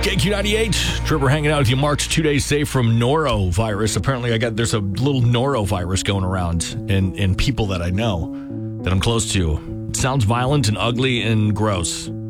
KQ98, Tripper hanging out with you. Mark's 2 days safe from norovirus. Apparently, there's a little norovirus going around in people that I know, that I'm close to. It sounds violent and ugly and gross.